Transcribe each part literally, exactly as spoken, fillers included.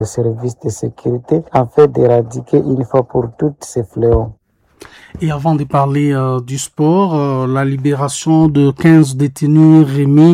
les services de sécurité afin d'éradiquer une fois pour toutes ces fléaux. Et avant de parler euh, du sport, euh, la libération de quinze détenus remis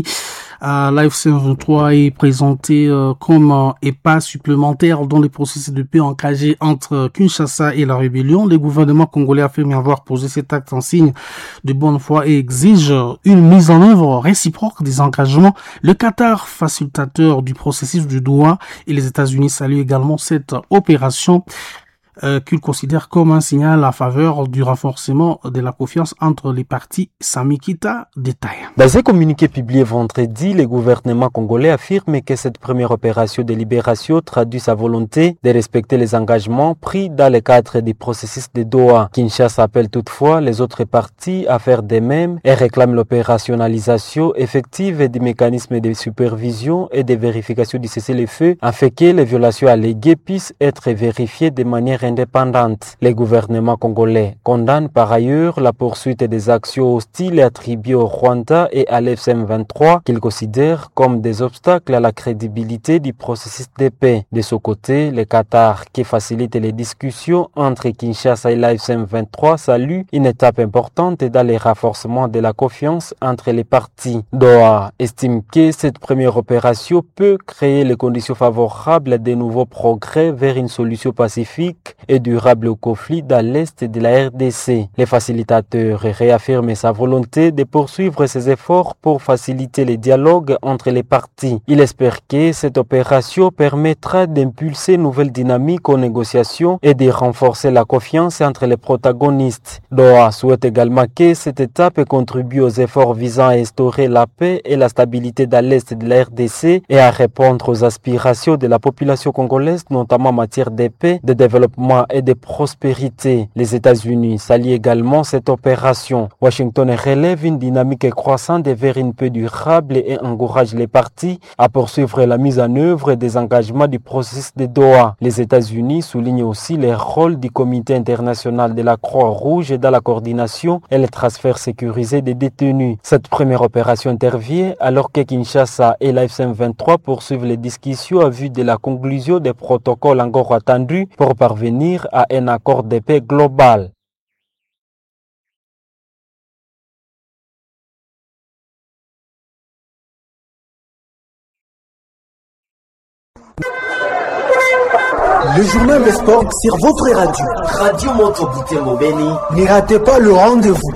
à l'A F C M vingt-trois est présentée euh, comme euh, épas supplémentaire dans les processus de paix engagés entre Kinshasa et la rébellion. Le gouvernement congolais affirme avoir posé cet acte en signe de bonne foi et exige une mise en œuvre réciproque des engagements. Le Qatar, facilitateur du processus du Doha, et les États-Unis saluent également cette opération Euh, qu'il considère comme un signal à faveur du renforcement de la confiance entre les parties. Sami Kita détaille. Dans un communiqué publié vendredi, le gouvernement congolais affirme que cette première opération de libération traduit sa volonté de respecter les engagements pris dans le cadre du processus de Doha. Kinshasa appelle toutefois les autres parties à faire de même et réclame l'opérationnalisation effective des mécanismes de supervision et de vérification du cessez-le-feu afin que les violations alléguées puissent être vérifiées de manière indépendante. Le gouvernement congolais condamne par ailleurs la poursuite des actions hostiles attribuées au Rwanda et à l'A F C M vingt-trois qu'il considère comme des obstacles à la crédibilité du processus de paix. De son côté, le Qatar, qui facilite les discussions entre Kinshasa et l'A F C M vingt-trois, salue une étape importante dans le renforcement de la confiance entre les parties. Doha estime que cette première opération peut créer les conditions favorables à de nouveaux progrès vers une solution pacifique et durable au conflit dans l'est de la R D C. Les facilitateurs réaffirment sa volonté de poursuivre ses efforts pour faciliter les dialogues entre les parties. Il espère que cette opération permettra d'impulser une nouvelle dynamique aux négociations et de renforcer la confiance entre les protagonistes. Doha souhaite également que cette étape contribue aux efforts visant à instaurer la paix et la stabilité dans l'est de la R D C et à répondre aux aspirations de la population congolaise, notamment en matière de paix, de développement et de prospérité. Les États-Unis saluent également cette opération. Washington relève une dynamique croissante vers une paix durable et encourage les parties à poursuivre la mise en œuvre des engagements du processus de Doha. Les États-Unis soulignent aussi le rôle du Comité international de la Croix-Rouge dans la coordination et le transfert sécurisé des détenus. Cette première opération intervient alors que Kinshasa et l'A F C M vingt-trois poursuivent les discussions à vue de la conclusion des protocoles encore attendus pour parvenir à un accord de paix global. Le journal des sports sur votre radio. Radio Moto Butembo Beni. Ne ratez pas le rendez-vous.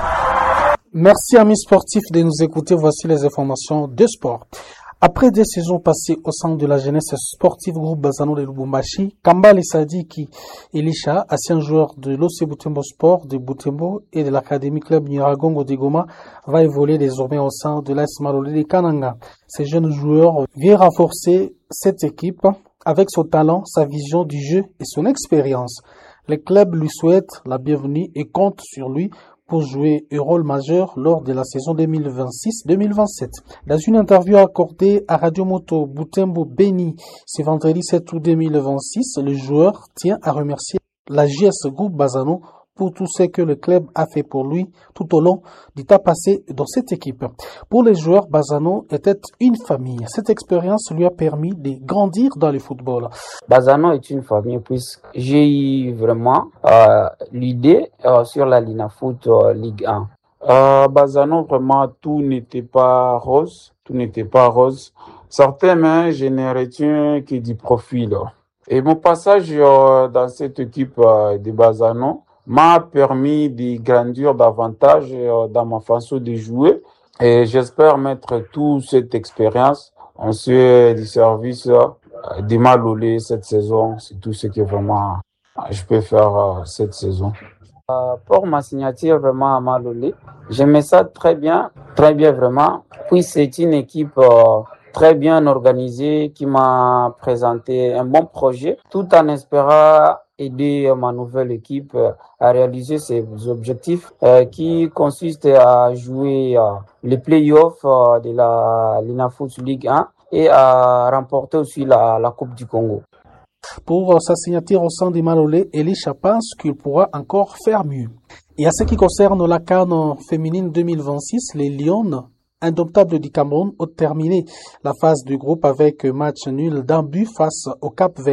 Merci amis sportifs de nous écouter. Voici les informations de sport. Après des saisons passées au centre de la jeunesse sportive groupe Bazano de Lubumbashi, Kambale Sadiki Elisha, ancien joueur de l'O C Butembo Sport de Butembo et de l'Académie Club Nyiragongo de Goma, va évoluer désormais au sein de l'A S Malolé de Kananga. Ces jeunes joueurs viennent renforcer cette équipe avec son talent, sa vision du jeu et son expérience. Le club lui souhaite la bienvenue et compte sur lui pour jouer un rôle majeur lors de la saison deux mille vingt-six deux mille vingt-sept. Dans une interview accordée à Radio Moto Butembo Beni ce vendredi sept août deux mille vingt-six, le joueur tient à remercier la J S Groupe Bazano pour tout ce que le club a fait pour lui tout au long du temps passé dans cette équipe. Pour les joueurs, Bazano était une famille. Cette expérience lui a permis de grandir dans le football. Bazano est une famille puisque j'ai eu vraiment euh, l'idée euh, sur la Linafoot euh, Ligue un. Euh, Bazano, vraiment, tout n'était pas rose. Tout n'était pas rose. Certains, mais je n'ai retenu que du profil. Et mon passage euh, dans cette équipe euh, de Bazano m'a permis de grandir davantage euh, dans ma façon de jouer. Et j'espère mettre toute cette expérience en ce du service euh, de Malolé cette saison. C'est tout ce que vraiment je peux faire euh, cette saison. Euh, pour ma signature vraiment à Malolé, j'aimais ça très bien, très bien vraiment. Puis c'est une équipe euh, très bien organisée qui m'a présenté un bon projet tout en espérant aider ma nouvelle équipe à réaliser ses objectifs euh, qui consistent à jouer euh, les playoffs euh, de la Linafoot Ligue un et à remporter aussi la, la Coupe du Congo. Pour sa signature au sein des Malolé, Elisha pense qu'il pourra encore faire mieux. Et à ce qui concerne la CAN féminine deux mille vingt-six, les Lions indomptables du Cameroun ont terminé la phase du groupe avec match nul d'un but face au Cap-Vert.